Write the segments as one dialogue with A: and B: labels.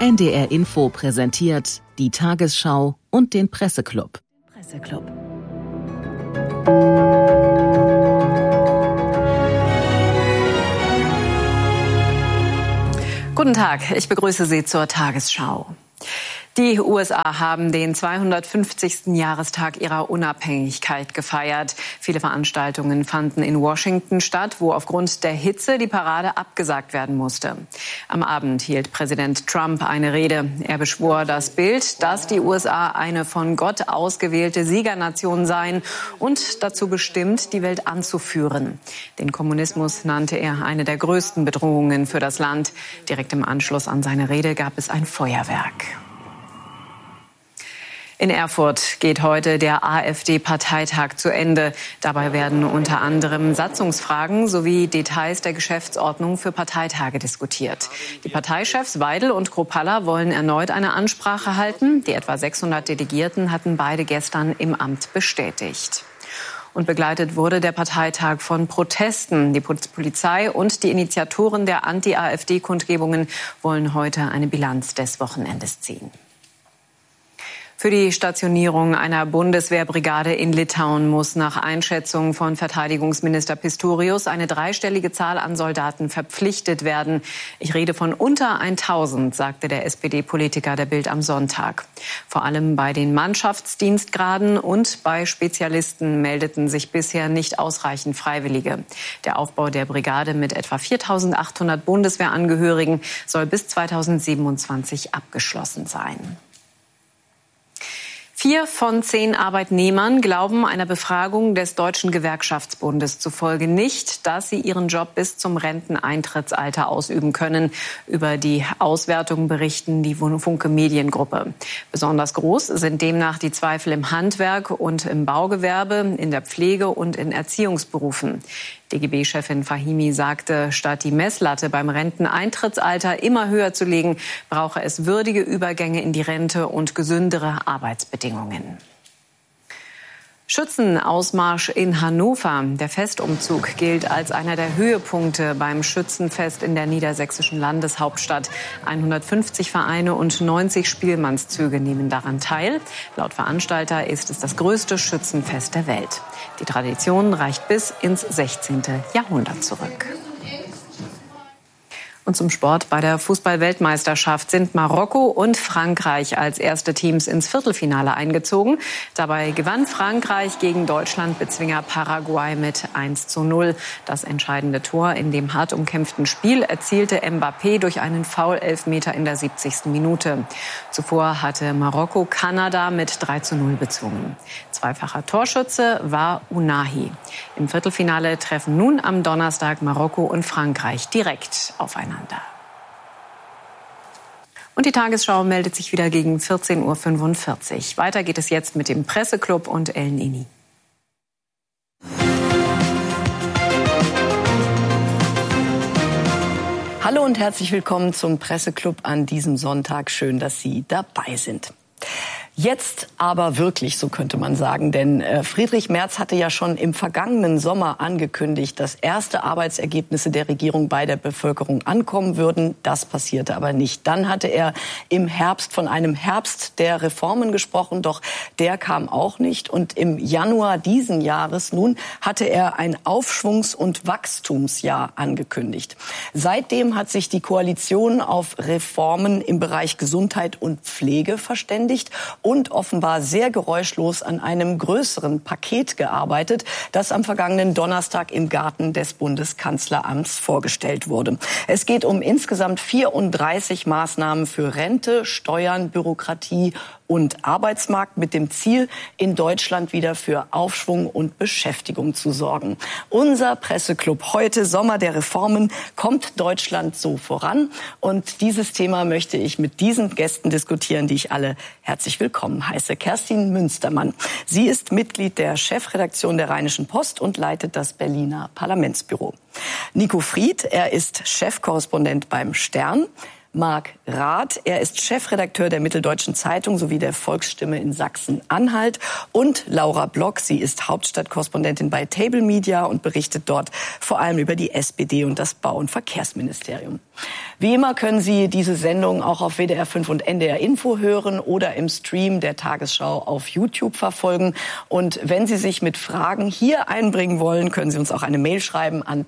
A: NDR Info präsentiert die Tagesschau und den Presseclub.
B: Guten Tag, ich begrüße Sie zur Tagesschau. Die USA haben den 250. Jahrestag ihrer Unabhängigkeit gefeiert. Viele Veranstaltungen fanden in Washington statt, wo aufgrund der Hitze die Parade abgesagt werden musste. Am Abend hielt Präsident Trump eine Rede. Er beschwor das Bild, dass die USA eine von Gott ausgewählte Siegernation seien und dazu bestimmt, die Welt anzuführen. Den Kommunismus nannte er eine der größten Bedrohungen für das Land. Direkt im Anschluss an seine Rede gab es ein Feuerwerk. In Erfurt geht heute der AfD-Parteitag zu Ende. Dabei werden unter anderem Satzungsfragen sowie Details der Geschäftsordnung für Parteitage diskutiert. Die Parteichefs Weidel und Kropalla wollen erneut eine Ansprache halten. Die etwa 600 Delegierten hatten beide gestern im Amt bestätigt. Und begleitet wurde der Parteitag von Protesten. Die Polizei und die Initiatoren der Anti-AfD-Kundgebungen wollen heute eine Bilanz des Wochenendes ziehen. Für die Stationierung einer Bundeswehrbrigade in Litauen muss nach Einschätzung von Verteidigungsminister Pistorius eine dreistellige Zahl an Soldaten verpflichtet werden. Ich rede von unter 1000, sagte der SPD-Politiker der Bild am Sonntag. Vor allem bei den Mannschaftsdienstgraden und bei Spezialisten meldeten sich bisher nicht ausreichend Freiwillige. Der Aufbau der Brigade mit etwa 4.800 Bundeswehrangehörigen soll bis 2027 abgeschlossen sein. 4 von 10 Arbeitnehmern glauben einer Befragung des Deutschen Gewerkschaftsbundes zufolge nicht, dass sie ihren Job bis zum Renteneintrittsalter ausüben können. Über die Auswertung berichten die Funke Mediengruppe. Besonders groß sind demnach die Zweifel im Handwerk und im Baugewerbe, in der Pflege und in Erziehungsberufen. DGB-Chefin Fahimi sagte, statt die Messlatte beim Renteneintrittsalter immer höher zu legen, brauche es würdige Übergänge in die Rente und gesündere Arbeitsbedingungen. Schützenausmarsch in Hannover. Der Festumzug gilt als einer der Höhepunkte beim Schützenfest in der niedersächsischen Landeshauptstadt. 150 Vereine und 90 Spielmannszüge nehmen daran teil. Laut Veranstalter ist es das größte Schützenfest der Welt. Die Tradition reicht bis ins 16. Jahrhundert zurück. Und zum Sport. Bei der Fußball-Weltmeisterschaft sind Marokko und Frankreich als erste Teams ins Viertelfinale eingezogen. Dabei gewann Frankreich gegen Deutschland-Bezwinger Paraguay mit 1:0. Das entscheidende Tor in dem hart umkämpften Spiel erzielte Mbappé durch einen Foul-Elfmeter in der 70. Minute. Zuvor hatte Marokko Kanada mit 3:0 bezwungen. Zweifacher Torschütze war Unahi. Im Viertelfinale treffen nun am Donnerstag Marokko und Frankreich direkt aufeinander. Und die Tagesschau meldet sich wieder gegen 14:45 Uhr. Weiter geht es jetzt mit dem Presseclub und Ellen Ini.
C: Hallo und herzlich willkommen zum Presseclub an diesem Sonntag. Schön, dass Sie dabei sind. Jetzt aber wirklich, so könnte man sagen, denn Friedrich Merz hatte ja schon im vergangenen Sommer angekündigt, dass erste Arbeitsergebnisse der Regierung bei der Bevölkerung ankommen würden. Das passierte aber nicht. Dann hatte er im Herbst von einem Herbst der Reformen gesprochen, doch der kam auch nicht. Und im Januar diesen Jahres nun hatte er ein Aufschwungs- und Wachstumsjahr angekündigt. Seitdem hat sich die Koalition auf Reformen im Bereich Gesundheit und Pflege verständigt und offenbar sehr geräuschlos an einem größeren Paket gearbeitet, das am vergangenen Donnerstag im Garten des Bundeskanzleramts vorgestellt wurde. Es geht um insgesamt 34 Maßnahmen für Rente, Steuern, Bürokratie und Arbeitsmarkt mit dem Ziel, in Deutschland wieder für Aufschwung und Beschäftigung zu sorgen. Unser Presseclub heute, Sommer der Reformen, kommt Deutschland so voran? Und dieses Thema möchte ich mit diesen Gästen diskutieren, die ich alle herzlich willkommen heiße. Kerstin Münstermann. Sie ist Mitglied der Chefredaktion der Rheinischen Post und leitet das Berliner Parlamentsbüro. Nico Fried, er ist Chefkorrespondent beim Stern. Marc Rath. Er ist Chefredakteur der Mitteldeutschen Zeitung sowie der Volksstimme in Sachsen-Anhalt. Und Laura Block, sie ist Hauptstadtkorrespondentin bei Table Media und berichtet dort vor allem über die SPD und das Bau- und Verkehrsministerium. Wie immer können Sie diese Sendung auch auf WDR 5 und NDR Info hören oder im Stream der Tagesschau auf YouTube verfolgen. Und wenn Sie sich mit Fragen hier einbringen wollen, können Sie uns auch eine Mail schreiben an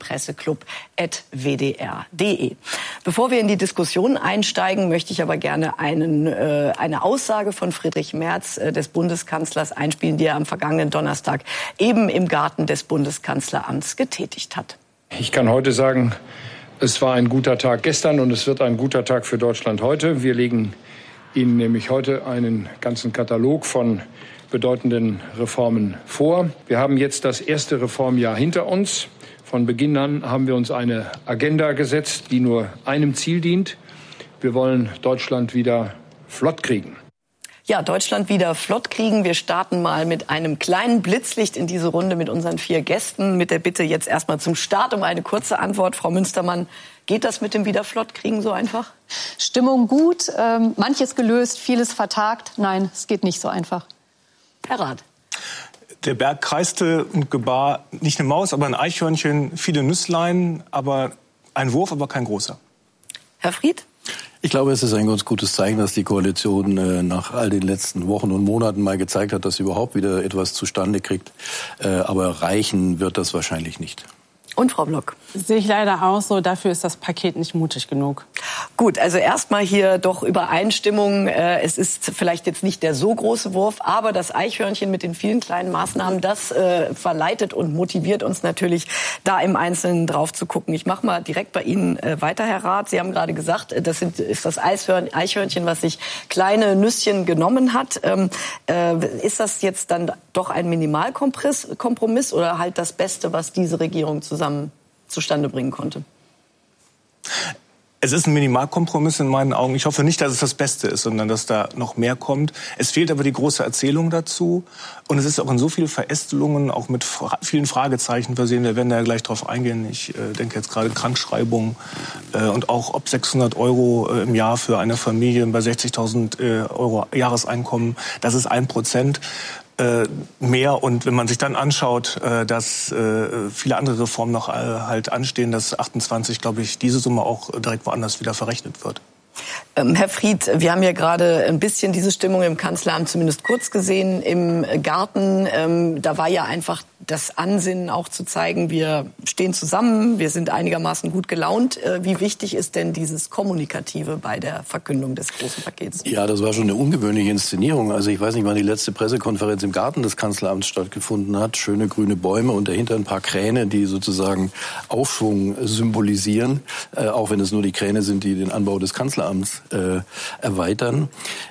C: presseklub@wdr.de. Bevor wir in die Diskussion einsteigen, möchte ich aber gerne eine Aussage von Friedrich Merz, des Bundeskanzlers, einspielen, die er am vergangenen Donnerstag eben im Garten des Bundeskanzleramts getätigt hat.
D: Ich kann heute sagen, es war ein guter Tag gestern und es wird ein guter Tag für Deutschland heute. Wir legen Ihnen nämlich heute einen ganzen Katalog von bedeutenden Reformen vor. Wir haben jetzt das erste Reformjahr hinter uns. Von Beginn an haben wir uns eine Agenda gesetzt, die nur einem Ziel dient. Wir wollen Deutschland wieder flott kriegen.
C: Ja, Deutschland wieder flott kriegen. Wir starten mal mit einem kleinen Blitzlicht in diese Runde mit unseren 4 Gästen. Mit der Bitte jetzt erstmal zum Start um eine kurze Antwort. Frau Münstermann, geht das mit dem Wiederflottkriegen so einfach?
E: Stimmung gut, manches gelöst, vieles vertagt. Nein, es geht nicht so einfach.
C: Herr Rath.
F: Der Berg kreiste und gebar nicht eine Maus, aber ein Eichhörnchen, viele Nüsslein, aber ein Wurf, aber kein großer.
C: Herr Fried?
G: Ich glaube, es ist ein ganz gutes Zeichen, dass die Koalition nach all den letzten Wochen und Monaten mal gezeigt hat, dass sie überhaupt wieder etwas zustande kriegt. Aber reichen wird das wahrscheinlich nicht.
C: Und Frau Block?
H: Sehe ich leider auch so. Dafür ist das Paket nicht mutig genug.
C: Gut, also erstmal hier doch Übereinstimmung. Es ist vielleicht jetzt nicht der so große Wurf, aber das Eichhörnchen mit den vielen kleinen Maßnahmen, das verleitet und motiviert uns natürlich, da im Einzelnen drauf zu gucken. Ich mache mal direkt bei Ihnen weiter, Herr Rath. Sie haben gerade gesagt, das ist das Eichhörnchen, was sich kleine Nüsschen genommen hat. Ist das jetzt dann doch ein Minimalkompromiss oder halt das Beste, was diese Regierung zustande bringen konnte?
F: Es ist ein Minimalkompromiss in meinen Augen. Ich hoffe nicht, dass es das Beste ist, sondern dass da noch mehr kommt. Es fehlt aber die große Erzählung dazu. Und es ist auch in so vielen Verästelungen, auch mit vielen Fragezeichen versehen. Wir werden da ja gleich drauf eingehen. Ich denke jetzt gerade Krankschreibung und auch ob 600 € im Jahr für eine Familie bei 60.000 € Jahreseinkommen, das ist 1%. Mehr. Und wenn man sich dann anschaut, dass viele andere Reformen noch halt anstehen, dass 28, glaube ich, diese Summe auch direkt woanders wieder verrechnet wird.
C: Herr Fried, wir haben ja gerade ein bisschen diese Stimmung im Kanzleramt zumindest kurz gesehen im Garten. Da war ja einfach das Ansinnen auch zu zeigen, wir stehen zusammen, wir sind einigermaßen gut gelaunt. Wie wichtig ist denn dieses Kommunikative bei der Verkündung des großen Pakets?
G: Ja, das war schon eine ungewöhnliche Inszenierung. Also ich weiß nicht, wann die letzte Pressekonferenz im Garten des Kanzleramts stattgefunden hat. Schöne grüne Bäume und dahinter ein paar Kräne, die sozusagen Aufschwung symbolisieren. Auch wenn es nur die Kräne sind, die den Anbau des Kanzleramts erweitern.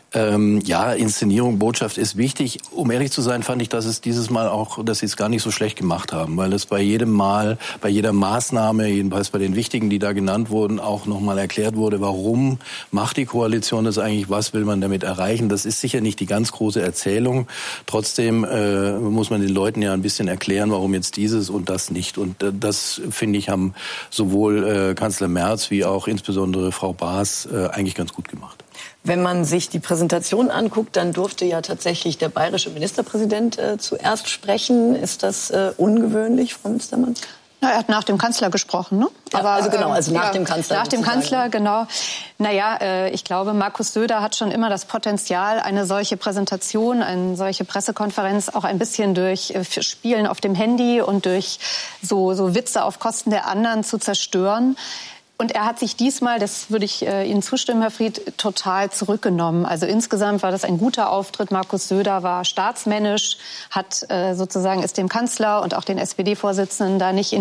G: Ja, Inszenierung, Botschaft ist wichtig. Um ehrlich zu sein, fand ich, dass es dieses Mal auch, dass sie es gar nicht so schlecht gemacht haben, weil es bei jedem Mal, bei jeder Maßnahme, jedenfalls bei den wichtigen, die da genannt wurden, auch nochmal erklärt wurde, warum macht die Koalition das eigentlich, was will man damit erreichen. Das ist sicher nicht die ganz große Erzählung. Trotzdem muss man den Leuten ja ein bisschen erklären, warum jetzt dieses und das nicht. Und das, finde ich, haben sowohl Kanzler Merz wie auch insbesondere Frau Baas eigentlich ganz gut gemacht.
C: Wenn man sich die Präsentation anguckt, dann durfte ja tatsächlich der bayerische Ministerpräsident zuerst sprechen. Ist das ungewöhnlich, Frau Münstermann?
E: Na, er hat nach dem Kanzler gesprochen, ne?
C: Ja,
E: aber,
C: also genau, also nach dem Kanzler.
E: Nach dem Kanzler, genau. Naja, ich glaube, Markus Söder hat schon immer das Potenzial, eine solche Präsentation, eine solche Pressekonferenz auch ein bisschen durch Spielen auf dem Handy und durch so Witze auf Kosten der anderen zu zerstören. Und er hat sich diesmal, das würde ich Ihnen zustimmen, Herr Fried, total zurückgenommen. Also insgesamt war das ein guter Auftritt. Markus Söder war staatsmännisch, hat sozusagen ist dem Kanzler und auch den SPD-Vorsitzenden da nicht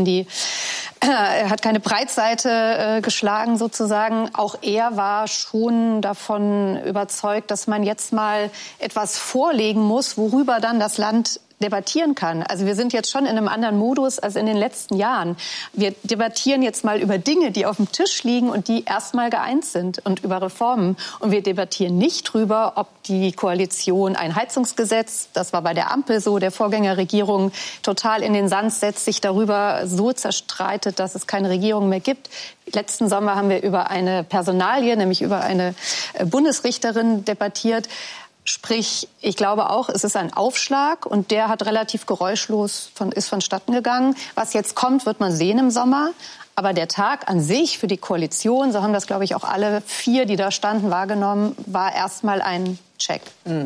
E: er hat keine Breitseite geschlagen sozusagen. Auch er war schon davon überzeugt, dass man jetzt mal etwas vorlegen muss, worüber dann das Land debattieren kann. Also wir sind jetzt schon in einem anderen Modus als in den letzten Jahren. Wir debattieren jetzt mal über Dinge, die auf dem Tisch liegen und die erstmal geeint sind und über Reformen. Und wir debattieren nicht drüber, ob die Koalition ein Heizungsgesetz, das war bei der Ampel so, der Vorgängerregierung, total in den Sand setzt, sich darüber so zerstreitet, dass es keine Regierung mehr gibt. Letzten Sommer haben wir über eine Personalie, nämlich über eine Bundesrichterin debattiert. Sprich, ich glaube auch, es ist ein Aufschlag und der hat relativ geräuschlos ist vonstatten gegangen. Was jetzt kommt, wird man sehen im Sommer. Aber der Tag an sich für die Koalition, so haben das, glaube ich, auch alle 4, die da standen, wahrgenommen, war erstmal ein Check.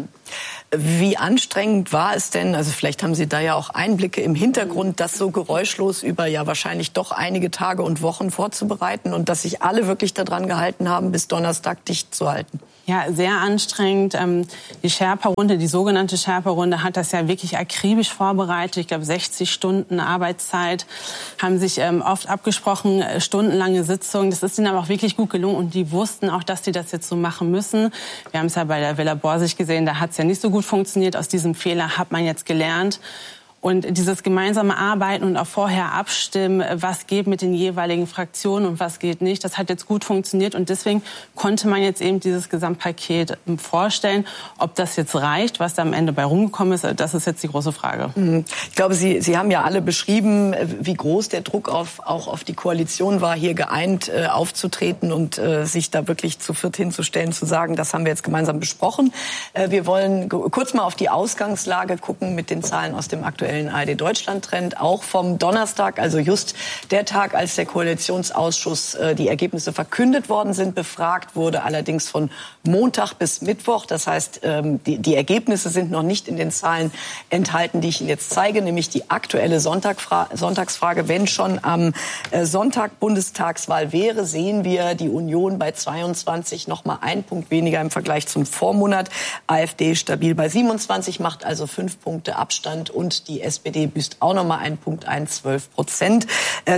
C: Wie anstrengend war es denn, also vielleicht haben Sie da ja auch Einblicke im Hintergrund, das so geräuschlos über ja wahrscheinlich doch einige Tage und Wochen vorzubereiten und dass sich alle wirklich daran gehalten haben, bis Donnerstag dicht zu halten?
H: Ja, sehr anstrengend. Die Sherpa-Runde, die sogenannte Sherpa-Runde, hat das ja wirklich akribisch vorbereitet. Ich glaube, 60 Stunden Arbeitszeit, haben sich oft abgesprochen, stundenlange Sitzungen. Das ist ihnen aber auch wirklich gut gelungen und die wussten auch, dass sie das jetzt so machen müssen. Wir haben es ja bei der Villa Borsig gesehen, da hat es ja nicht so gut funktioniert. Aus diesem Fehler hat man jetzt gelernt. Und dieses gemeinsame Arbeiten und auch vorher abstimmen, was geht mit den jeweiligen Fraktionen und was geht nicht, das hat jetzt gut funktioniert. Und deswegen konnte man jetzt eben dieses Gesamtpaket vorstellen. Ob das jetzt reicht, was da am Ende bei rumgekommen ist, das ist jetzt die große Frage.
C: Ich glaube, Sie haben ja alle beschrieben, wie groß der Druck auch auf die Koalition war, hier geeint aufzutreten und sich da wirklich zu viert hinzustellen, zu sagen, das haben wir jetzt gemeinsam besprochen. Wir wollen kurz mal auf die Ausgangslage gucken mit den Zahlen aus dem aktuellen ARD-Deutschland-Trend, auch vom Donnerstag, also just der Tag, als der Koalitionsausschuss die Ergebnisse verkündet worden sind. Befragt wurde allerdings von Montag bis Mittwoch. Das heißt, die Ergebnisse sind noch nicht in den Zahlen enthalten, die ich Ihnen jetzt zeige, nämlich die aktuelle Sonntagsfrage. Wenn schon am Sonntag Bundestagswahl wäre, sehen wir die Union bei 22, noch mal 1 Punkt weniger im Vergleich zum Vormonat. AfD stabil bei 27, macht also 5 Punkte Abstand und die SPD büßt auch noch mal 1 Punkt ein, 12%.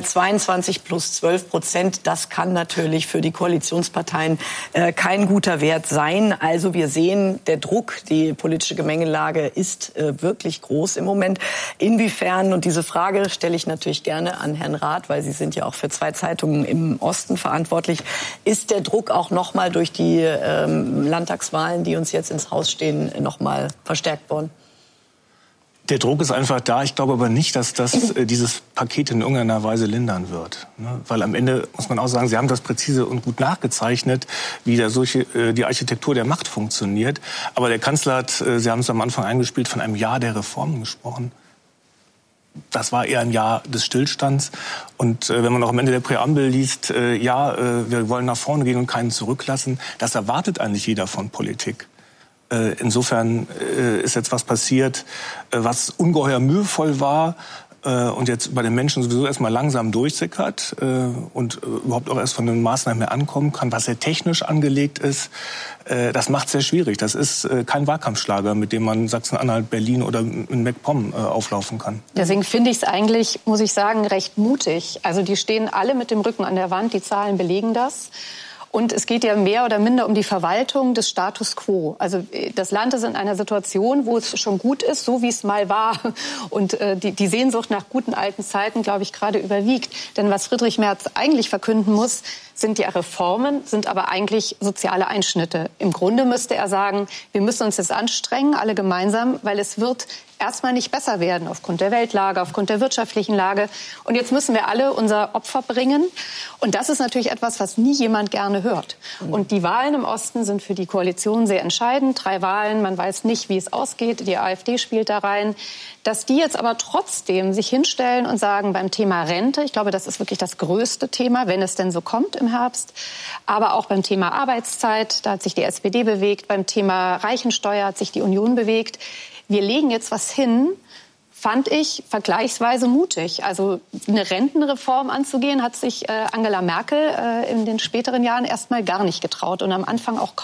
C: 22 plus 12%, das kann natürlich für die Koalitionsparteien kein guter Wert sein. Also wir sehen, der Druck, die politische Gemengelage ist wirklich groß im Moment. Inwiefern, und diese Frage stelle ich natürlich gerne an Herrn Rath, weil Sie sind ja auch für 2 Zeitungen im Osten verantwortlich, ist der Druck auch noch mal durch die Landtagswahlen, die uns jetzt ins Haus stehen, noch mal verstärkt worden?
F: Der Druck ist einfach da. Ich glaube aber nicht, dass das dieses Paket in irgendeiner Weise lindern wird. Weil am Ende muss man auch sagen, Sie haben das präzise und gut nachgezeichnet, wie die Architektur der Macht funktioniert. Aber der Kanzler hat, Sie haben es am Anfang eingespielt, von einem Jahr der Reformen gesprochen. Das war eher ein Jahr des Stillstands. Und wenn man auch am Ende der Präambel liest, wir wollen nach vorne gehen und keinen zurücklassen, das erwartet eigentlich jeder von Politik. Insofern ist jetzt was passiert, was ungeheuer mühevoll war und jetzt bei den Menschen sowieso erstmal langsam durchsickert und überhaupt auch erst von den Maßnahmen her ankommen kann, was sehr technisch angelegt ist. Das macht es sehr schwierig. Das ist kein Wahlkampfschlager, mit dem man Sachsen-Anhalt, Berlin oder in MacPom auflaufen kann.
E: Deswegen finde ich es eigentlich, muss ich sagen, recht mutig. Also die stehen alle mit dem Rücken an der Wand, die Zahlen belegen das. Und es geht ja mehr oder minder um die Verwaltung des Status quo. Also das Land ist in einer Situation, wo es schon gut ist, so wie es mal war. Und die Sehnsucht nach guten alten Zeiten, glaube ich, gerade überwiegt. Denn was Friedrich Merz eigentlich verkünden muss, sind ja Reformen, sind aber eigentlich soziale Einschnitte. Im Grunde müsste er sagen, wir müssen uns jetzt anstrengen, alle gemeinsam, weil es wird erstmal nicht besser werden aufgrund der Weltlage, aufgrund der wirtschaftlichen Lage. Und jetzt müssen wir alle unser Opfer bringen. Und das ist natürlich etwas, was nie jemand gerne hört. Und die Wahlen im Osten sind für die Koalition sehr entscheidend. 3 Wahlen, man weiß nicht, wie es ausgeht. Die AfD spielt da rein. Dass die jetzt aber trotzdem sich hinstellen und sagen, beim Thema Rente, ich glaube, das ist wirklich das größte Thema, wenn es denn so kommt im Herbst, aber auch beim Thema Arbeitszeit, da hat sich die SPD bewegt, beim Thema Reichensteuer hat sich die Union bewegt. Wir legen jetzt was hin, fand ich vergleichsweise mutig. Also eine Rentenreform anzugehen, hat sich Angela Merkel in den späteren Jahren erst mal gar nicht getraut und am Anfang auch kaum.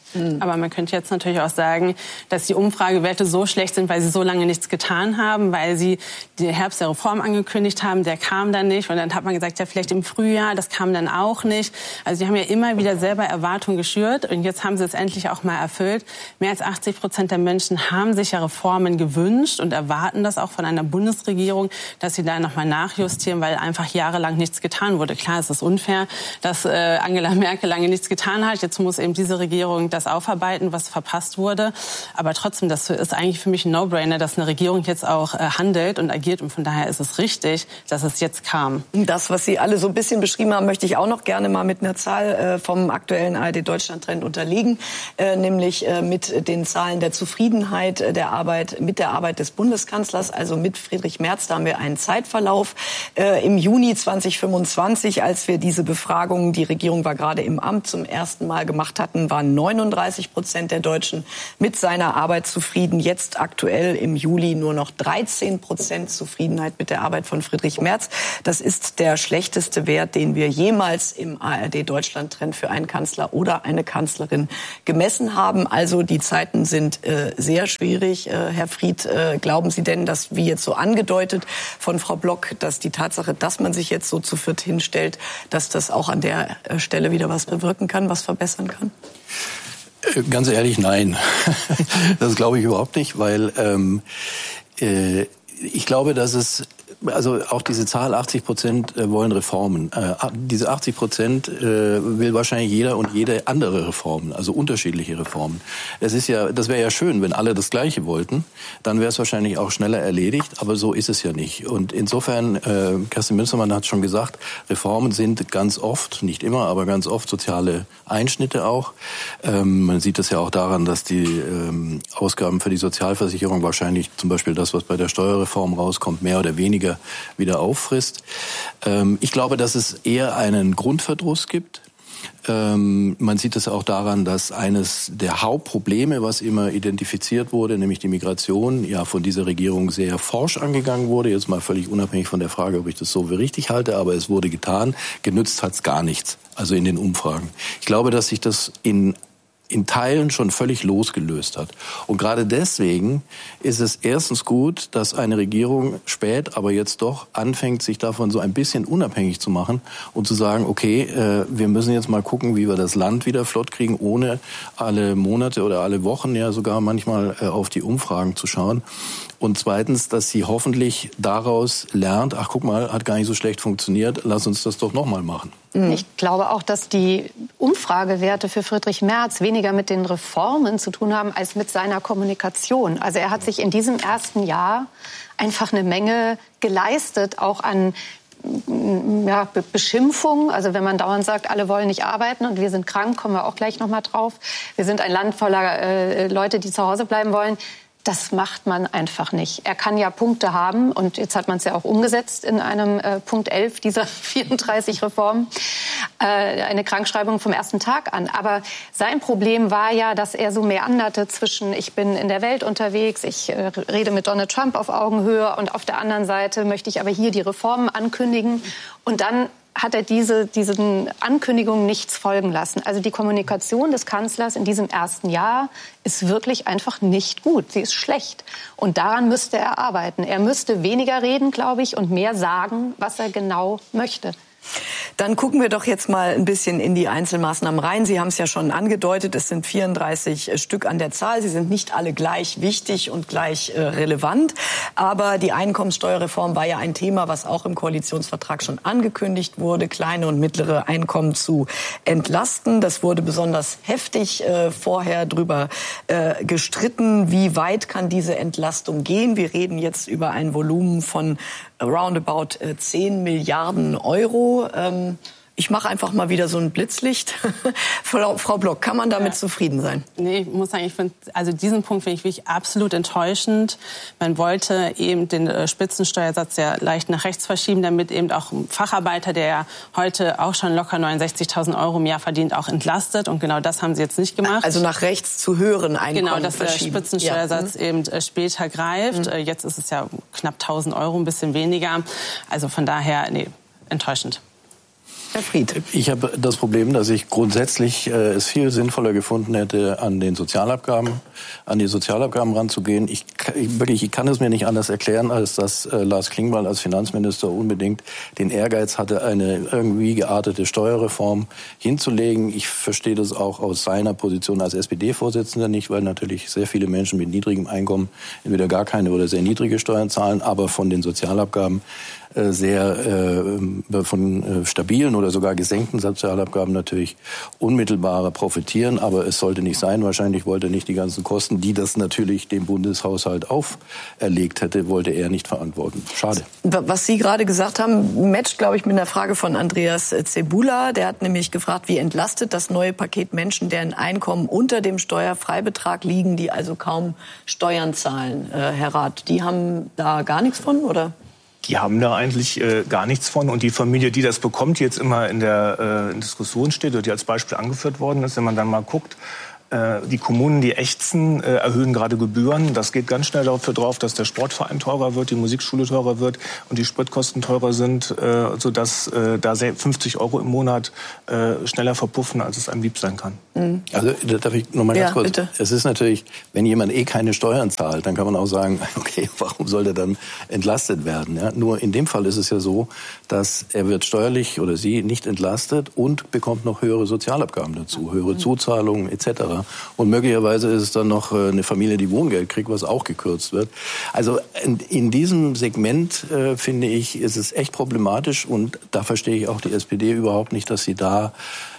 H: Aber man könnte jetzt natürlich auch sagen, dass die Umfragewerte so schlecht sind, weil sie so lange nichts getan haben, weil sie den Herbst der Reform angekündigt haben, der kam dann nicht. Und dann hat man gesagt, ja, vielleicht im Frühjahr, das kam dann auch nicht. Also die haben ja immer wieder selber Erwartungen geschürt und jetzt haben sie es endlich auch mal erfüllt. Mehr als 80% der Menschen haben sich ja Reformen gewünscht und erwarten das auch von einer Bundesregierung, dass sie da nochmal nachjustieren, weil einfach jahrelang nichts getan wurde. Klar, es ist unfair, dass Angela Merkel lange nichts getan hat. Jetzt muss eben diese Regierung das aufarbeiten, was verpasst wurde. Aber trotzdem, das ist eigentlich für mich ein No-Brainer, dass eine Regierung jetzt auch handelt und agiert. Und von daher ist es richtig, dass es jetzt kam.
C: Das, was Sie alle so ein bisschen beschrieben haben, möchte ich auch noch gerne mal mit einer Zahl vom aktuellen ARD-Deutschland-Trend unterlegen. Nämlich mit den Zahlen der Zufriedenheit mit der Arbeit des Bundeskanzlers, also mit Friedrich Merz. Da haben wir einen Zeitverlauf. Im Juni 2025, als wir diese Befragung, die Regierung war gerade im Amt, zum ersten Mal gemacht hatten, waren 39% der Deutschen mit seiner Arbeit zufrieden. Jetzt aktuell im Juli nur noch 13% Zufriedenheit mit der Arbeit von Friedrich Merz. Das ist der schlechteste Wert, den wir jemals im ARD-Deutschland-Trend für einen Kanzler oder eine Kanzlerin gemessen haben. Also die Zeiten sind sehr schwierig. Herr Fried, glauben Sie denn, dass, wie jetzt so angedeutet von Frau Block, dass die Tatsache, dass man sich jetzt so zu viert hinstellt, dass das auch an der Stelle wieder was bewirken kann, was verbessern kann?
G: Ganz ehrlich, nein. Das glaube ich überhaupt nicht, weil ich glaube, dass es, also auch diese Zahl 80% wollen Reformen. Diese 80% will wahrscheinlich jeder und jede andere Reformen, also unterschiedliche Reformen. Das wäre ja schön, wenn alle das Gleiche wollten, dann wäre es wahrscheinlich auch schneller erledigt, aber so ist es ja nicht. Und insofern, Kerstin Münstermann hat schon gesagt, Reformen sind ganz oft, nicht immer, aber ganz oft soziale Einschnitte auch. Man sieht das ja auch daran, dass die Ausgaben für die Sozialversicherung wahrscheinlich zum Beispiel das, was bei der Steuerreform rauskommt, mehr oder weniger wieder auffrisst. Ich glaube, dass es eher einen Grundverdruss gibt. Man sieht es auch daran, dass eines der Hauptprobleme, was immer identifiziert wurde, nämlich die Migration, ja von dieser Regierung sehr forsch angegangen wurde. Jetzt mal völlig unabhängig von der Frage, ob ich das so für richtig halte, aber es wurde getan. Genützt hat es gar nichts, also in den Umfragen. Ich glaube, dass sich das in Teilen schon völlig losgelöst hat. Und gerade deswegen ist es erstens gut, dass eine Regierung spät, aber jetzt doch anfängt, sich davon so ein bisschen unabhängig zu machen und zu sagen, okay, wir müssen jetzt mal gucken, wie wir das Land wieder flott kriegen, ohne alle Monate oder alle Wochen ja sogar manchmal auf die Umfragen zu schauen. Und zweitens, dass sie hoffentlich daraus lernt, ach guck mal, hat gar nicht so schlecht funktioniert, lass uns das doch nochmal machen.
E: Ich glaube auch, dass die Umfragewerte für Friedrich Merz weniger mit den Reformen zu tun haben, als mit seiner Kommunikation. Also er hat sich in diesem ersten Jahr einfach eine Menge geleistet, auch an Beschimpfung. Also wenn man dauernd sagt, alle wollen nicht arbeiten und wir sind krank, kommen wir auch gleich noch mal drauf. Wir sind ein Land voller Leute, die zu Hause bleiben wollen. Das macht man einfach nicht. Er kann ja Punkte haben und jetzt hat man es ja auch umgesetzt in einem Punkt 11 dieser 34 Reformen, eine Krankschreibung vom ersten Tag an. Aber sein Problem war ja, dass er so meanderte zwischen ich bin in der Welt unterwegs, ich rede mit Donald Trump auf Augenhöhe und auf der anderen Seite möchte ich aber hier die Reformen ankündigen und dann hat er diesen Ankündigungen nichts folgen lassen. Also die Kommunikation des Kanzlers in diesem ersten Jahr ist wirklich einfach nicht gut. Sie ist schlecht. Und daran müsste er arbeiten. Er müsste weniger reden, glaube ich, und mehr sagen, was er genau möchte.
C: Dann gucken wir doch jetzt mal ein bisschen in die Einzelmaßnahmen rein. Sie haben es ja schon angedeutet, es sind 34 Stück an der Zahl. Sie sind nicht alle gleich wichtig und gleich relevant. Aber die Einkommenssteuerreform war ja ein Thema, was auch im Koalitionsvertrag schon angekündigt wurde, kleine und mittlere Einkommen zu entlasten. Das wurde besonders heftig vorher drüber gestritten. Wie weit kann diese Entlastung gehen? Wir reden jetzt über ein Volumen von roundabout 10 Milliarden Euro. Ich mache einfach mal wieder so ein Blitzlicht. Frau Block, kann man damit zufrieden sein?
H: Nee, ich muss sagen, also diesen Punkt finde ich wirklich absolut enttäuschend. Man wollte eben den Spitzensteuersatz ja leicht nach rechts verschieben, damit eben auch ein Facharbeiter, der ja heute auch schon locker 69.000 Euro im Jahr verdient, auch entlastet. Und genau das haben sie jetzt nicht gemacht.
C: Also nach rechts zu höheren Einkommen
H: genau, dass der Spitzensteuersatz eben später greift. Jetzt ist es ja knapp 1.000 Euro, ein bisschen weniger. Also von daher, nee, enttäuschend.
C: Herr Fried.
G: Ich habe das Problem, dass ich grundsätzlich es viel sinnvoller gefunden hätte, an die Sozialabgaben ranzugehen. Ich kann es mir nicht anders erklären, als dass Lars Klingbeil als Finanzminister unbedingt den Ehrgeiz hatte, eine irgendwie geartete Steuerreform hinzulegen. Ich verstehe das auch aus seiner Position als SPD-Vorsitzender nicht, weil natürlich sehr viele Menschen mit niedrigem Einkommen entweder gar keine oder sehr niedrige Steuern zahlen, aber von den Sozialabgaben von stabilen oder sogar gesenkten Sozialabgaben natürlich unmittelbarer profitieren. Aber es sollte nicht sein. Wahrscheinlich wollte er nicht die ganzen Kosten, die das natürlich dem Bundeshaushalt auferlegt hätte, wollte er nicht verantworten. Schade.
C: Was Sie gerade gesagt haben, matcht, glaube ich, mit einer Frage von Andreas Zebula. Der hat nämlich gefragt, wie entlastet das neue Paket Menschen, deren Einkommen unter dem Steuerfreibetrag liegen, die also kaum Steuern zahlen. Herr Rath, die haben da gar nichts von, oder?
F: Die haben da eigentlich gar nichts von. Und die Familie, die das bekommt, die jetzt immer in der Diskussion steht oder die als Beispiel angeführt worden ist, wenn man dann mal guckt, die Kommunen, die ächzen, erhöhen gerade Gebühren. Das geht ganz schnell dafür drauf, dass der Sportverein teurer wird, die Musikschule teurer wird und die Spritkosten teurer sind, sodass da 50 € im Monat schneller verpuffen, als es einem lieb sein kann.
G: Also darf ich noch mal ganz kurz?
C: Bitte.
G: Es ist natürlich, wenn jemand keine Steuern zahlt, dann kann man auch sagen, okay, warum soll der dann entlastet werden? Ja? Nur in dem Fall ist es ja so, dass er wird steuerlich oder sie nicht entlastet und bekommt noch höhere Sozialabgaben dazu, höhere Zuzahlungen etc. Und möglicherweise ist es dann noch eine Familie, die Wohngeld kriegt, was auch gekürzt wird. Also in diesem Segment, finde ich, ist es echt problematisch. Und da verstehe ich auch die SPD überhaupt nicht, dass sie da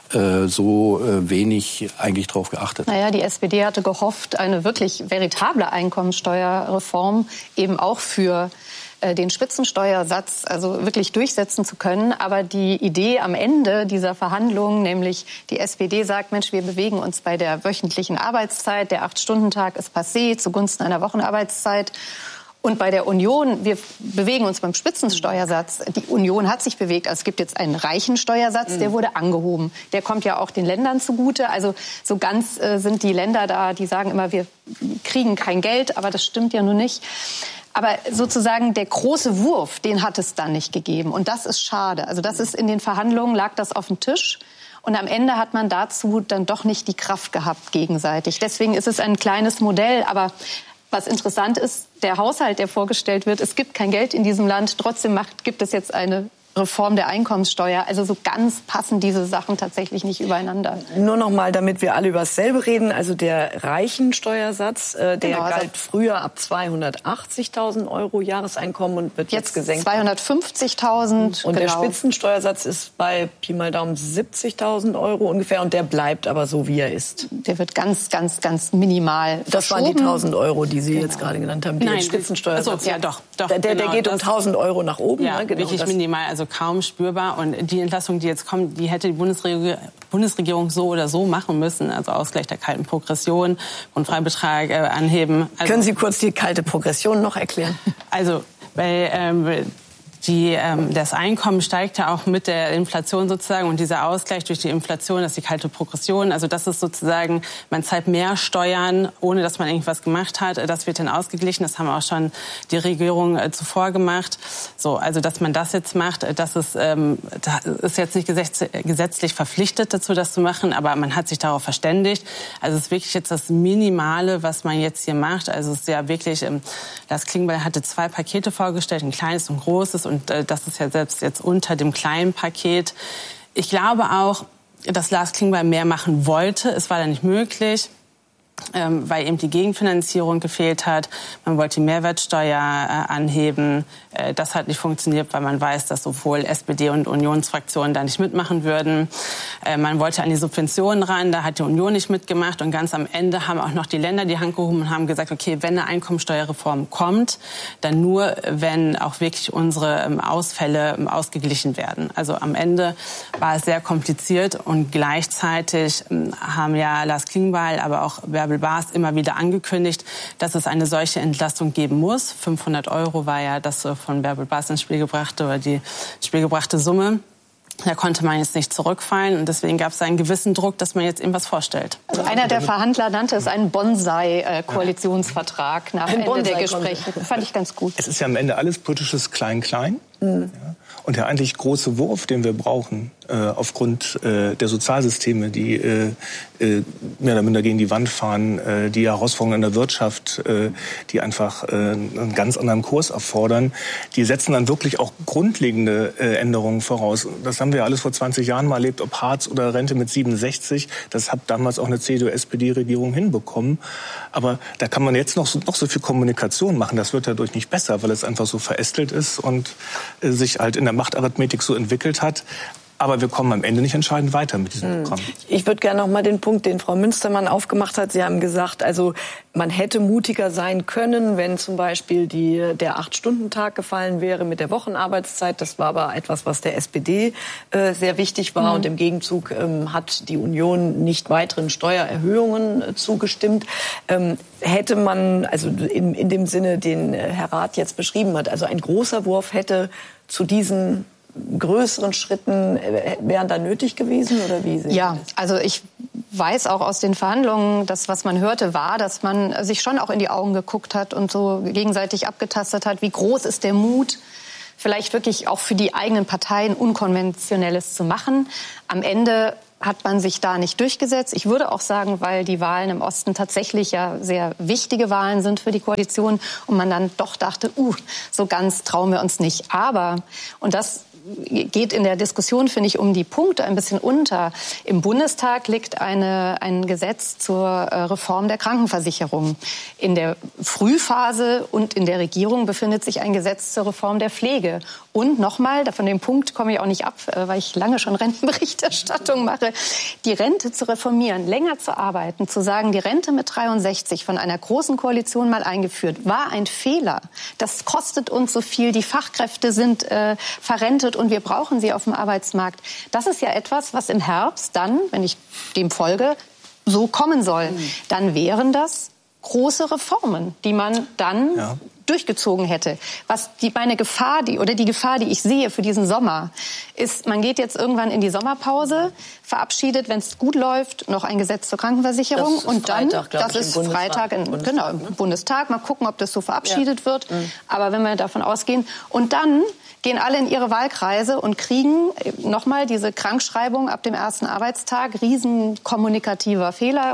G: so wenig eigentlich drauf geachtet hat.
E: Naja, die SPD hatte gehofft, eine wirklich veritable Einkommensteuerreform eben auch für den Spitzensteuersatz also wirklich durchsetzen zu können. Aber die Idee am Ende dieser Verhandlungen, nämlich die SPD sagt, Mensch, wir bewegen uns bei der wöchentlichen Arbeitszeit, der 8-Stunden-Tag ist passé zugunsten einer Wochenarbeitszeit. Und bei der Union, wir bewegen uns beim Spitzensteuersatz. Die Union hat sich bewegt. Also es gibt jetzt einen reichen Steuersatz, der wurde angehoben. Der kommt ja auch den Ländern zugute. Also so ganz sind die Länder da, die sagen immer, wir kriegen kein Geld. Aber das stimmt ja nun nicht. Aber sozusagen der große Wurf, den hat es dann nicht gegeben. Und das ist schade. Also das ist in den Verhandlungen, lag das auf dem Tisch. Und am Ende hat man dazu dann doch nicht die Kraft gehabt gegenseitig. Deswegen ist es ein kleines Modell. Aber was interessant ist, der Haushalt, der vorgestellt wird, es gibt kein Geld in diesem Land. Trotzdem gibt es jetzt eine Reform der Einkommenssteuer. Also so ganz passen diese Sachen tatsächlich nicht übereinander.
C: Nur noch mal, damit wir alle über dasselbe reden. Also der Reichensteuersatz, der galt früher ab 280.000 € Jahreseinkommen und wird jetzt gesenkt.
E: 250.000.
C: Und der Spitzensteuersatz ist bei Pi mal Daumen 70.000 € ungefähr. Und der bleibt aber so, wie er ist.
E: Der wird ganz, ganz, ganz minimal
C: Das waren die 1.000 €, die Sie jetzt gerade genannt haben.
H: Nein,
C: Spitzensteuersatz.
H: Ja, doch.
C: Der geht um 1.000 € nach oben.
H: Ja,
C: ne? Genau,
H: wirklich minimal. Also kaum spürbar. Und die Entlastung, die jetzt kommt, die hätte die Bundesregierung so oder so machen müssen. Also Ausgleich der kalten Progression und Freibetrag anheben. Also,
C: können Sie kurz die kalte Progression noch erklären?
H: Also, weil das Einkommen steigt ja auch mit der Inflation sozusagen und dieser Ausgleich durch die Inflation, das ist die kalte Progression. Also das ist sozusagen, man zahlt mehr Steuern, ohne dass man irgendwas gemacht hat. Das wird dann ausgeglichen. Das haben auch schon die Regierung zuvor gemacht. So, also dass man das jetzt macht, das ist jetzt nicht gesetzlich verpflichtet dazu, das zu machen, aber man hat sich darauf verständigt. Also es ist wirklich jetzt das Minimale, was man jetzt hier macht. Also es ist ja wirklich, Lars Klingbeil hatte 2 Pakete vorgestellt, ein kleines und ein großes. Und das ist ja selbst jetzt unter dem kleinen Paket. Ich glaube auch, dass Lars Klingbeil mehr machen wollte. Es war dann nicht möglich, weil eben die Gegenfinanzierung gefehlt hat. Man wollte die Mehrwertsteuer anheben. Das hat nicht funktioniert, weil man weiß, dass sowohl SPD und Unionsfraktionen da nicht mitmachen würden. Man wollte an die Subventionen ran, da hat die Union nicht mitgemacht. Und ganz am Ende haben auch noch die Länder die Hand gehoben und haben gesagt, okay, wenn eine Einkommensteuerreform kommt, dann nur, wenn auch wirklich unsere Ausfälle ausgeglichen werden. Also am Ende war es sehr kompliziert und gleichzeitig haben ja Lars Klingbeil, aber auch Bärbel Baas immer wieder angekündigt, dass es eine solche Entlastung geben muss. 500 € war ja das von Bärbel Baas ins Spiel gebrachte oder die ins Spiel gebrachte Summe. Da konnte man jetzt nicht zurückfallen und deswegen gab es einen gewissen Druck, dass man jetzt irgendwas vorstellt.
E: Also einer der Verhandler nannte es einen Bonsai-Koalitionsvertrag nach Ende der Gespräche. Das fand ich ganz gut.
F: Es ist ja am Ende alles politisches Klein-Klein. Ja. Und der eigentlich große Wurf, den wir brauchen, aufgrund der Sozialsysteme, die mehr oder minder gegen die Wand fahren, die Herausforderungen in der Wirtschaft, die einfach einen ganz anderen Kurs erfordern, die setzen dann wirklich auch grundlegende Änderungen voraus. Das haben wir alles vor 20 Jahren mal erlebt, ob Hartz oder Rente mit 67. Das hat damals auch eine CDU-SPD-Regierung hinbekommen. Aber da kann man jetzt noch so viel Kommunikation machen. Das wird dadurch nicht besser, weil es einfach so verästelt ist und sich halt in der Machtarithmetik so entwickelt hat. Aber wir kommen am Ende nicht entscheidend weiter mit diesem Programm.
C: Ich würde gerne noch mal den Punkt, den Frau Münstermann aufgemacht hat. Sie haben gesagt, also man hätte mutiger sein können, wenn zum Beispiel der 8-Stunden-Tag gefallen wäre mit der Wochenarbeitszeit. Das war aber etwas, was der SPD sehr wichtig war. Und im Gegenzug hat die Union nicht weiteren Steuererhöhungen zugestimmt. Hätte man, also in dem Sinne, den Herr Rath jetzt beschrieben hat, also ein großer Wurf hätte zu diesen größeren Schritten wären da nötig gewesen oder wie?
E: Ja, also ich weiß auch aus den Verhandlungen, dass was man hörte war, dass man sich schon auch in die Augen geguckt hat und so gegenseitig abgetastet hat, wie groß ist der Mut, vielleicht wirklich auch für die eigenen Parteien Unkonventionelles zu machen. Am Ende hat man sich da nicht durchgesetzt. Ich würde auch sagen, weil die Wahlen im Osten tatsächlich ja sehr wichtige Wahlen sind für die Koalition und man dann doch dachte, so ganz trauen wir uns nicht. Aber, und das geht in der Diskussion, finde ich, um die Punkte ein bisschen unter. Im Bundestag liegt ein Gesetz zur Reform der Krankenversicherung. In der Frühphase und in der Regierung befindet sich ein Gesetz zur Reform der Pflege. Und nochmal, von dem Punkt komme ich auch nicht ab, weil ich lange schon Rentenberichterstattung mache, die Rente zu reformieren, länger zu arbeiten, zu sagen, die Rente mit 63 von einer großen Koalition mal eingeführt, war ein Fehler. Das kostet uns so viel, die Fachkräfte sind verrentet und wir brauchen sie auf dem Arbeitsmarkt. Das ist ja etwas, was im Herbst dann, wenn ich dem folge, so kommen soll. Dann wären das große Reformen, die man dann durchgezogen hätte. Die Gefahr, die ich sehe für diesen Sommer, ist, man geht jetzt irgendwann in die Sommerpause, verabschiedet, wenn es gut läuft, noch ein Gesetz zur Krankenversicherung und dann, das ist Freitag im Bundestag, mal gucken, ob das so verabschiedet wird. Aber wenn wir davon ausgehen, und dann gehen alle in ihre Wahlkreise und kriegen nochmal diese Krankschreibung ab dem ersten Arbeitstag. Riesen kommunikativer Fehler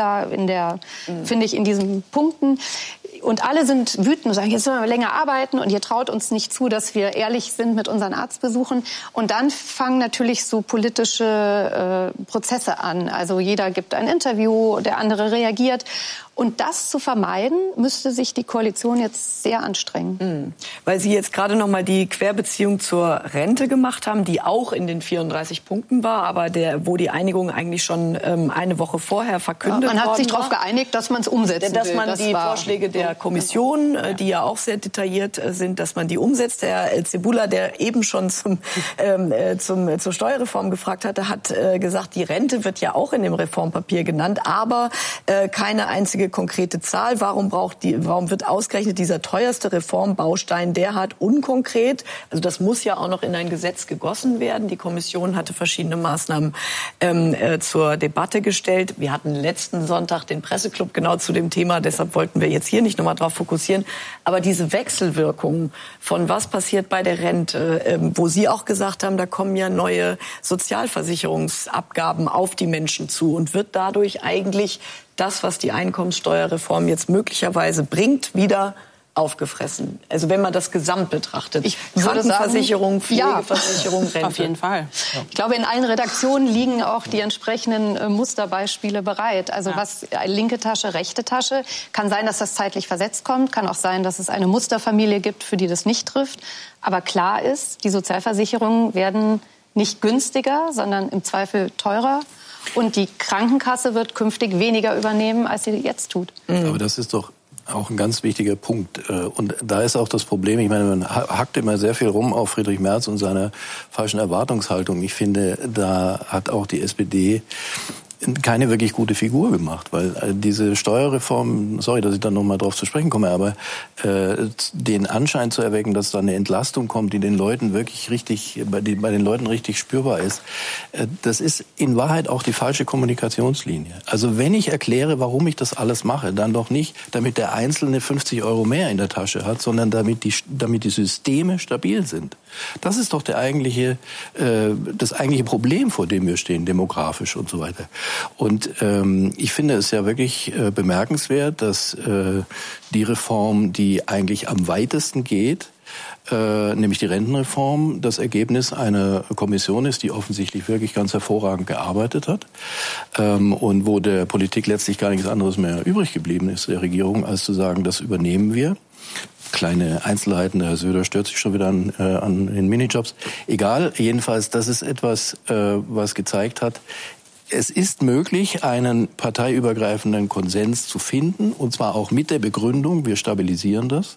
E: finde ich, in diesen Punkten. Und alle sind wütend und sagen, jetzt sollen wir länger arbeiten und ihr traut uns nicht zu, dass wir ehrlich sind mit unseren Arztbesuchen. Und dann fangen natürlich so politische Prozesse an. Also jeder gibt ein Interview, der andere reagiert. Und das zu vermeiden, müsste sich die Koalition jetzt sehr anstrengen.
C: Weil Sie jetzt gerade noch mal die Querbeziehung zur Rente gemacht haben, die auch in den 34 Punkten war, aber wo die Einigung eigentlich schon eine Woche vorher verkündet worden war.
E: Man hat sich darauf geeinigt, dass man es umsetzen will.
C: Dass man die Vorschläge der Kommission, die ja auch sehr detailliert sind, dass man die umsetzt. Herr Zebula, der eben schon zur Steuerreform gefragt hatte, hat gesagt, die Rente wird ja auch in dem Reformpapier genannt, aber keine einzige konkrete Zahl. Warum wird ausgerechnet dieser teuerste Reformbaustein derart unkonkret? Also das muss ja auch noch in ein Gesetz gegossen werden. Die Kommission hatte verschiedene Maßnahmen zur Debatte gestellt. Wir hatten letzten Sonntag den Presseclub genau zu dem Thema. Deshalb wollten wir jetzt hier nicht nochmal drauf fokussieren. Aber diese Wechselwirkung von was passiert bei der Rente, wo Sie auch gesagt haben, da kommen ja neue Sozialversicherungsabgaben auf die Menschen zu und wird dadurch eigentlich das, was die Einkommenssteuerreform jetzt möglicherweise bringt, wieder aufgefressen. Also wenn man das gesamt betrachtet.
E: Ich würde
C: Krankenversicherung, Pflegeversicherung, Rente.
H: Auf jeden Fall.
E: Ja. Ich glaube, in allen Redaktionen liegen auch die entsprechenden Musterbeispiele bereit. Also was linke Tasche, rechte Tasche. Kann sein, dass das zeitlich versetzt kommt. Kann auch sein, dass es eine Musterfamilie gibt, für die das nicht trifft. Aber klar ist, die Sozialversicherungen werden nicht günstiger, sondern im Zweifel teurer. Und die Krankenkasse wird künftig weniger übernehmen, als sie jetzt tut.
G: Aber das ist doch auch ein ganz wichtiger Punkt. Und da ist auch das Problem, ich meine, man hackt immer sehr viel rum auf Friedrich Merz und seiner falschen Erwartungshaltung. Ich finde, da hat auch die SPD keine wirklich gute Figur gemacht, weil diese Steuerreform, sorry, dass ich dann nochmal drauf zu sprechen komme, aber den Anschein zu erwecken, dass da eine Entlastung kommt, die den Leuten wirklich richtig, bei den Leuten richtig spürbar ist, das ist in Wahrheit auch die falsche Kommunikationslinie. Also wenn ich erkläre, warum ich das alles mache, dann doch nicht, damit der Einzelne 50 € mehr in der Tasche hat, sondern damit die Systeme stabil sind. Das ist doch das eigentliche Problem, vor dem wir stehen, demografisch und so weiter. Und ich finde es ja wirklich bemerkenswert, dass die Reform, die eigentlich am weitesten geht, nämlich die Rentenreform, das Ergebnis einer Kommission ist, die offensichtlich wirklich ganz hervorragend gearbeitet hat und wo der Politik letztlich gar nichts anderes mehr übrig geblieben ist, der Regierung, als zu sagen, das übernehmen wir. Kleine Einzelheiten, der Herr Söder stört sich schon wieder an den Minijobs. Egal, jedenfalls, das ist etwas, was gezeigt hat, es ist möglich, einen parteiübergreifenden Konsens zu finden, und zwar auch mit der Begründung, wir stabilisieren das.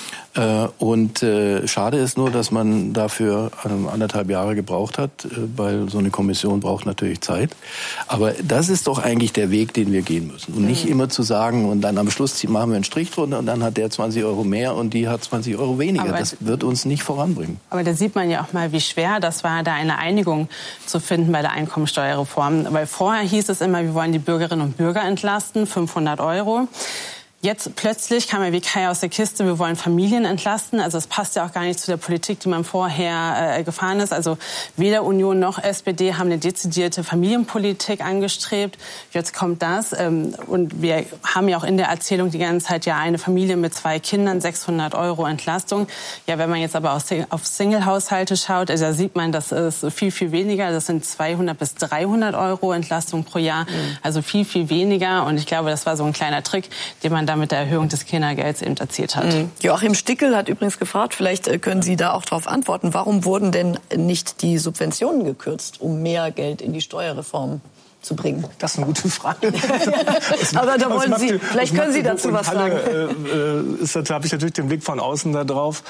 G: Und schade ist nur, dass man dafür 1,5 Jahre gebraucht hat, weil so eine Kommission braucht natürlich Zeit. Aber das ist doch eigentlich der Weg, den wir gehen müssen. Und nicht immer zu sagen, und dann am Schluss machen wir einen Strich drunter und dann hat der 20 € mehr und die hat 20 € weniger. Aber das wird uns nicht voranbringen. Aber da sieht man ja auch mal, wie schwer das war, da eine Einigung zu finden bei der Einkommensteuerreform. Weil vorher hieß es immer, wir wollen die Bürgerinnen und Bürger entlasten, 500 €. Jetzt plötzlich kam ja wie Kai aus der Kiste, wir wollen Familien entlasten. Also es passt ja auch gar nicht zu der Politik, die man vorher gefahren ist. Also weder Union noch SPD haben eine dezidierte Familienpolitik angestrebt. Jetzt kommt das. Und wir haben ja auch in der Erzählung die ganze Zeit ja eine Familie mit 2 Kindern, 600 € Entlastung. Ja, wenn man jetzt aber auf Single-Haushalte schaut, also da sieht man, das ist viel, viel weniger. Das sind 200 bis 300 € Entlastung pro Jahr. Also viel, viel weniger. Und ich glaube, das war so ein kleiner Trick, den man da mit der Erhöhung des Kindergelds eben erzielt hat.
C: Joachim Stickel hat übrigens gefragt, vielleicht können Sie da auch darauf antworten, warum wurden denn nicht die Subventionen gekürzt, um mehr Geld in die Steuerreform zu bringen?
F: Das ist eine gute Frage.
C: Aber da wollen Sie, vielleicht können Sie dazu was sagen.
F: Da habe ich natürlich den Blick von außen da drauf.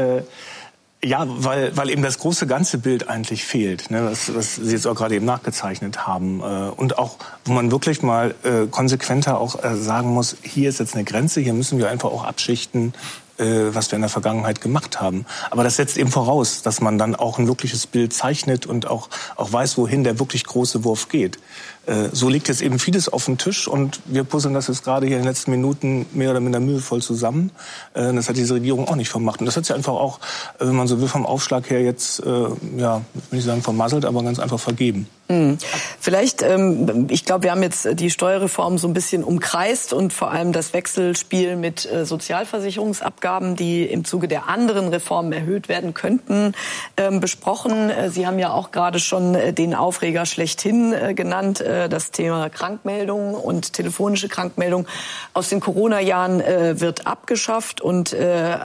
F: Ja, weil eben das große ganze Bild eigentlich fehlt, ne, was Sie jetzt auch gerade eben nachgezeichnet haben. Und auch, wo man wirklich mal konsequenter auch sagen muss, hier ist jetzt eine Grenze, hier müssen wir einfach auch abschichten, was wir in der Vergangenheit gemacht haben. Aber das setzt eben voraus, dass man dann auch ein wirkliches Bild zeichnet und auch weiß, wohin der wirklich große Wurf geht. So liegt jetzt eben vieles auf dem Tisch und wir puzzeln das jetzt gerade hier in den letzten Minuten mehr oder minder mühevoll zusammen. Das hat diese Regierung auch nicht vermacht. Und das hat sie einfach auch, wenn man so will, vom Aufschlag her jetzt, ja, will ich sagen vermasselt, aber ganz einfach vergeben.
C: Vielleicht, ich glaube, wir haben jetzt die Steuerreform so ein bisschen umkreist und vor allem das Wechselspiel mit Sozialversicherungsabgaben, die im Zuge der anderen Reformen erhöht werden könnten, besprochen. Sie haben ja auch gerade schon den Aufreger schlechthin genannt, das Thema Krankmeldung und telefonische Krankmeldung aus den Corona-Jahren wird abgeschafft und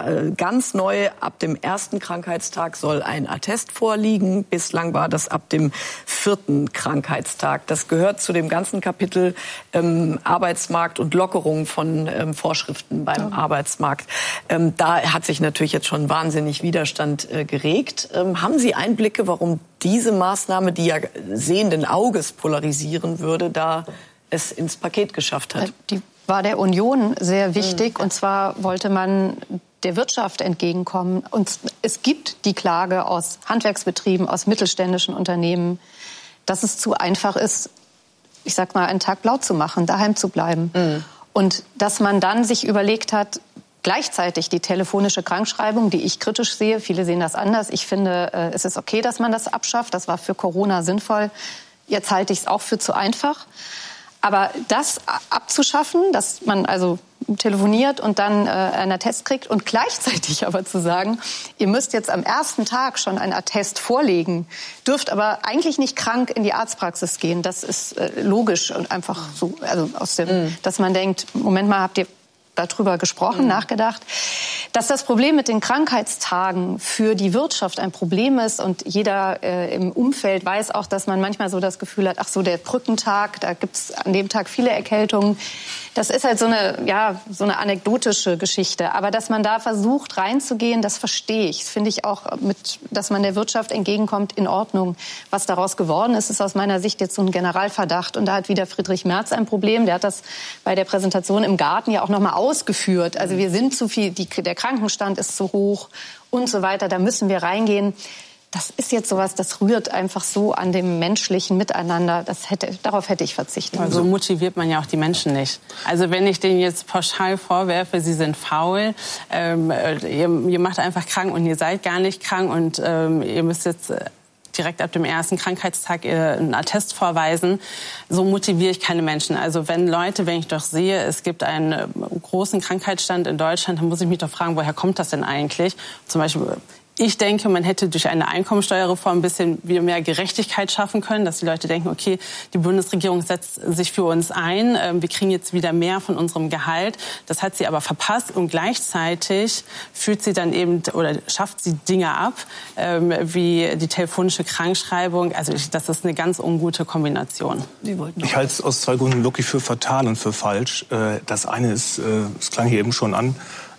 C: ganz neu ab dem 1. Krankheitstag soll ein Attest vorliegen. Bislang war das ab dem 4. Krankheitstag. Das gehört zu dem ganzen Kapitel Arbeitsmarkt und Lockerung von Vorschriften beim Arbeitsmarkt. Da hat sich natürlich jetzt schon wahnsinnig Widerstand geregt. Haben Sie Einblicke, warum diese Maßnahme, die ja sehenden Auges polarisieren würde, da es ins Paket geschafft hat?
E: Die war der Union sehr wichtig. Und zwar wollte man der Wirtschaft entgegenkommen. Und es gibt die Klage aus Handwerksbetrieben, aus mittelständischen Unternehmen, dass es zu einfach ist, ich sag mal, einen Tag blau zu machen, daheim zu bleiben. Und dass man dann sich überlegt hat, gleichzeitig die telefonische Krankschreibung, die ich kritisch sehe, viele sehen das anders. Ich finde, es ist okay, dass man das abschafft. Das war für Corona sinnvoll. Jetzt halte ich es auch für zu einfach. Aber das abzuschaffen, dass man also telefoniert und dann einen Attest kriegt und gleichzeitig aber zu sagen, ihr müsst jetzt am ersten Tag schon einen Attest vorlegen, dürft aber eigentlich nicht krank in die Arztpraxis gehen. Das ist logisch und einfach so, also aus dem, dass man denkt, Moment mal, habt ihr darüber gesprochen, nachgedacht, dass das Problem mit den Krankheitstagen für die Wirtschaft ein Problem ist. Und jeder im Umfeld weiß auch, dass man manchmal so das Gefühl hat, ach so, der Brückentag, da gibt's an dem Tag viele Erkältungen. Das ist halt so eine anekdotische Geschichte. Aber dass man da versucht reinzugehen, das verstehe ich. Das finde ich auch, dass man der Wirtschaft entgegenkommt, in Ordnung. Was daraus geworden ist, ist aus meiner Sicht jetzt so ein Generalverdacht. Und da hat wieder Friedrich Merz ein Problem. Der hat das bei der Präsentation im Garten ja auch noch mal ausgeführt. Also wir sind zu viel, der Krankenstand ist zu hoch und so weiter. Da müssen wir reingehen. Das ist jetzt sowas, das rührt einfach so an dem menschlichen Miteinander. Darauf hätte ich verzichtet.
H: Also motiviert man ja auch die Menschen nicht. Also wenn ich denen jetzt pauschal vorwerfe, sie sind faul, ihr macht einfach krank und ihr seid gar nicht krank und ihr müsst jetzt direkt ab dem ersten Krankheitstag einen Attest vorweisen. So motiviere ich keine Menschen. Also wenn ich doch sehe, es gibt einen großen Krankheitsstand in Deutschland, dann muss ich mich doch fragen, woher kommt das denn eigentlich? Zum Beispiel, ich denke, man hätte durch eine Einkommensteuerreform ein bisschen wieder mehr Gerechtigkeit schaffen können, dass die Leute denken, okay, die Bundesregierung setzt sich für uns ein, wir kriegen jetzt wieder mehr von unserem Gehalt. Das hat sie aber verpasst und gleichzeitig führt sie dann eben oder schafft sie Dinge ab, wie die telefonische Krankschreibung. Also das ist eine ganz ungute Kombination.
F: Ich halte es aus zwei Gründen wirklich für fatal und für falsch. Das eine ist, es klang hier eben schon an,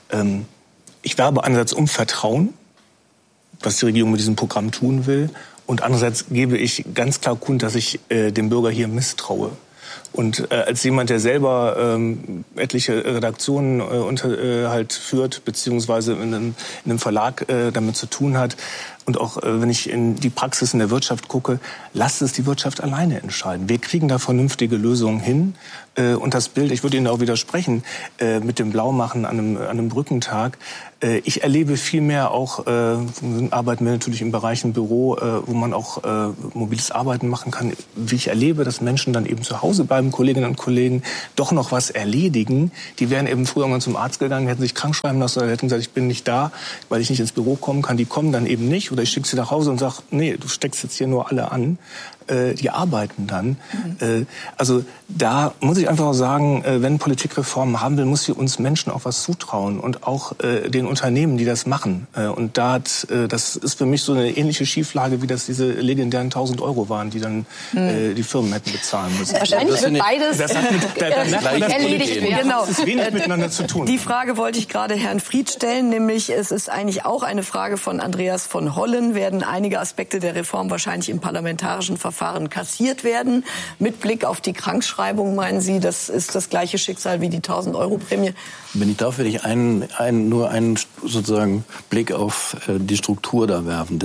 F: ich werbe einerseits um Vertrauen, was die Regierung mit diesem Programm tun will. Und andererseits gebe ich ganz klar kund, dass ich dem Bürger hier misstraue. Und als jemand, der selber etliche Redaktionen halt führt, beziehungsweise in einem Verlag damit zu tun hat, und auch wenn ich in die Praxis in der Wirtschaft gucke, lasst es die Wirtschaft alleine entscheiden. Wir kriegen da vernünftige Lösungen hin. Und das Bild, ich würde Ihnen auch widersprechen, mit dem Blaumachen an einem Brückentag. Ich erlebe viel mehr auch, arbeiten wir natürlich im Bereich im Büro, wo man auch mobiles Arbeiten machen kann. Wie ich erlebe, dass Menschen dann eben zu Hause bleiben, Kolleginnen und Kollegen, doch noch was erledigen. Die wären eben früher mal zum Arzt gegangen, hätten sich krank schreiben lassen oder hätten gesagt, ich bin nicht da, weil ich nicht ins Büro kommen kann. Die kommen dann eben nicht. Oder ich schicke sie nach Hause und sage, nee, du steckst jetzt hier nur alle an. Die arbeiten dann. Also da muss ich einfach sagen, wenn Politik Reformen haben will, muss sie uns Menschen auch was zutrauen und auch den Unternehmen, die das machen. Und das ist für mich so eine ähnliche Schieflage, wie das diese legendären 1.000 € waren, die dann die Firmen hätten bezahlen müssen.
E: Wahrscheinlich wird beides
C: erledigt werden. Genau.
F: Das ist wenig miteinander zu tun.
C: Die Frage wollte ich gerade Herrn Fried stellen, nämlich es ist eigentlich auch eine Frage von Andreas von Hollen. Werden einige Aspekte der Reform wahrscheinlich im parlamentarischen Verfahren kassiert werden? Mit Blick auf die Krankschreibung, meinen Sie, das ist das gleiche Schicksal wie die 1.000 € Prämie?
G: Wenn ich darf, würde ich nur einen sozusagen Blick auf die Struktur da werfen.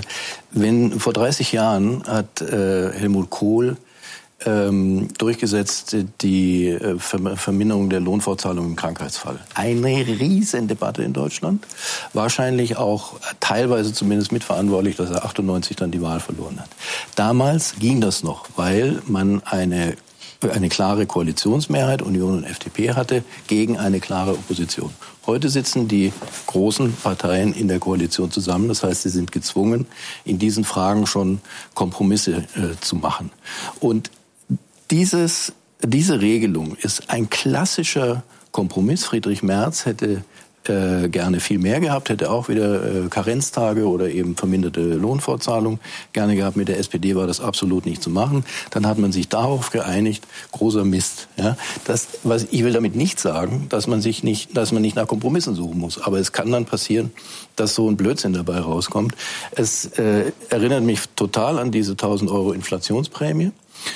G: Vor 30 Jahren hat Helmut Kohl durchgesetzt die Verminderung der Lohnfortzahlung im Krankheitsfall. Eine riesen Debatte in Deutschland. Wahrscheinlich auch teilweise zumindest mitverantwortlich, dass er 98 dann die Wahl verloren hat. Damals ging das noch, weil man eine klare Koalitionsmehrheit, Union und FDP hatte, gegen eine klare Opposition. Heute sitzen die großen Parteien in der Koalition zusammen. Das heißt, sie sind gezwungen, in diesen Fragen schon Kompromisse zu machen. Und diese Regelung ist ein klassischer Kompromiss. Friedrich Merz hätte gerne viel mehr gehabt, hätte auch wieder Karenztage oder eben verminderte Lohnfortzahlung gerne gehabt. Mit der SPD war das absolut nicht zu machen. Dann hat man sich darauf geeinigt, großer Mist. Ja, ich will damit nicht sagen, dass man nicht nach Kompromissen suchen muss. Aber es kann dann passieren, dass so ein Blödsinn dabei rauskommt. Es erinnert mich total an diese 1.000 € Inflationsprämie.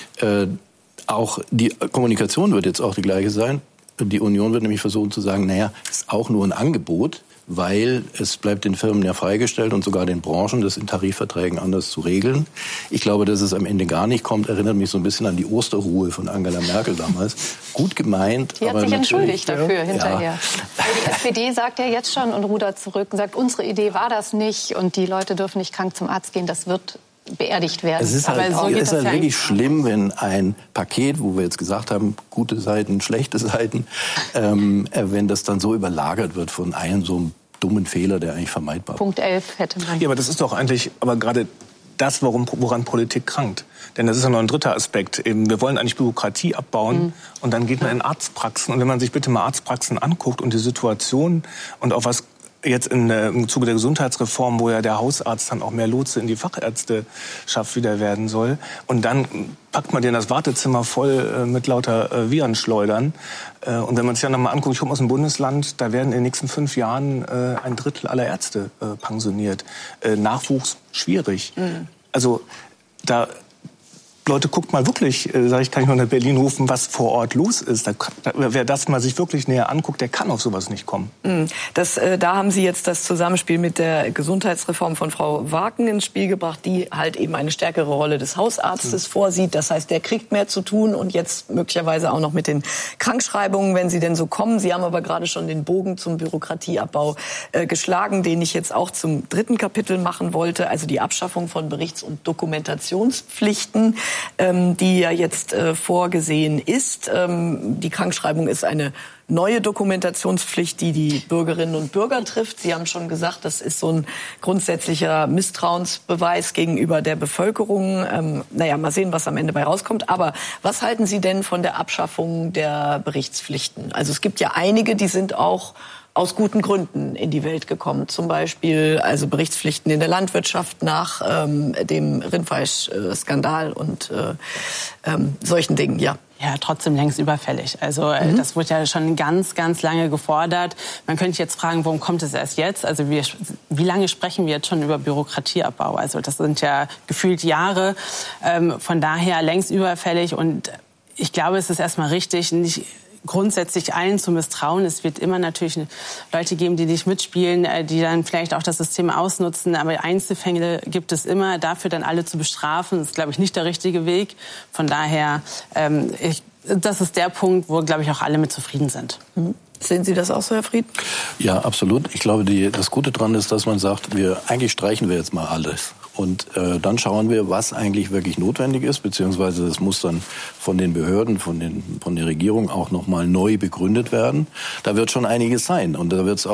G: Auch die Kommunikation wird jetzt auch die gleiche sein. Die Union wird nämlich versuchen zu sagen, es ist auch nur ein Angebot, weil es bleibt den Firmen ja freigestellt und sogar den Branchen, das in Tarifverträgen anders zu regeln. Ich glaube, dass es am Ende gar nicht kommt, erinnert mich so ein bisschen an die Osterruhe von Angela Merkel damals. Gut gemeint.
E: Die hat sich entschuldigt dafür hinterher. Ja. Die SPD sagt ja jetzt schon und rudert zurück und sagt, unsere Idee war das nicht und die Leute dürfen nicht krank zum Arzt gehen. Das wird beerdigt werden.
G: Es ist halt wirklich schlimm, wenn ein Paket, wo wir jetzt gesagt haben, gute Seiten, schlechte Seiten, wenn das dann so überlagert wird von einem so einem dummen Fehler, der eigentlich vermeidbar ist.
E: Punkt 11 hätte man.
F: Ja, aber das ist doch eigentlich, aber gerade das, woran Politik krankt. Denn das ist ja noch ein dritter Aspekt. Eben, wir wollen eigentlich Bürokratie abbauen und dann geht man in Arztpraxen. Und wenn man sich bitte mal Arztpraxen anguckt und die Situation und auch was jetzt im Zuge der Gesundheitsreform, wo ja der Hausarzt dann auch mehr Lotse in die Fachärzteschaft wieder werden soll. Und dann packt man den das Wartezimmer voll mit lauter Virenschleudern. Und wenn man sich ja nochmal anguckt, ich komme aus dem Bundesland, da werden in den nächsten 5 Jahren 1/3 aller Ärzte pensioniert. Nachwuchs schwierig. Also da... Leute, guckt mal wirklich, sage ich, kann ich mal nach Berlin rufen, was vor Ort los ist. Wer das mal sich wirklich näher anguckt, der kann auf sowas nicht kommen.
C: Da haben Sie jetzt das Zusammenspiel mit der Gesundheitsreform von Frau Waken ins Spiel gebracht, die halt eben eine stärkere Rolle des Hausarztes vorsieht. Das heißt, der kriegt mehr zu tun und jetzt möglicherweise auch noch mit den Krankschreibungen, wenn sie denn so kommen. Sie haben aber gerade schon den Bogen zum Bürokratieabbau geschlagen, den ich jetzt auch zum 3. Kapitel machen wollte, also die Abschaffung von Berichts- und Dokumentationspflichten, die ja jetzt vorgesehen ist. Die Krankschreibung ist eine neue Dokumentationspflicht, die die Bürgerinnen und Bürger trifft. Sie haben schon gesagt, das ist so ein grundsätzlicher Misstrauensbeweis gegenüber der Bevölkerung. Mal sehen, was am Ende bei rauskommt. Aber was halten Sie denn von der Abschaffung der Berichtspflichten? Also es gibt ja einige, die sind auch aus guten Gründen in die Welt gekommen. Zum Beispiel also Berichtspflichten in der Landwirtschaft nach dem Rindfleischskandal und solchen Dingen, ja.
H: Ja, trotzdem längst überfällig. Also das wurde ja schon ganz, ganz lange gefordert. Man könnte jetzt fragen, warum kommt es erst jetzt? Also wie lange sprechen wir jetzt schon über Bürokratieabbau? Also das sind ja gefühlt Jahre. Von daher längst überfällig. Und ich glaube, es ist erstmal richtig, nicht grundsätzlich allen zu misstrauen. Es wird immer natürlich Leute geben, die nicht mitspielen, die dann vielleicht auch das System ausnutzen. Aber Einzelfälle gibt es immer. Dafür dann alle zu bestrafen, ist, glaube ich, nicht der richtige Weg. Von daher, das ist der Punkt, wo, glaube ich, auch alle mit zufrieden sind.
C: Sehen Sie das auch so, Herr Fried?
G: Ja, absolut. Ich glaube, das Gute daran ist, dass man sagt, eigentlich streichen wir jetzt mal alles. Und dann schauen wir, was eigentlich wirklich notwendig ist, beziehungsweise das muss dann von den Behörden, von der Regierung auch nochmal neu begründet werden. Da wird schon einiges sein. Und da wird es auch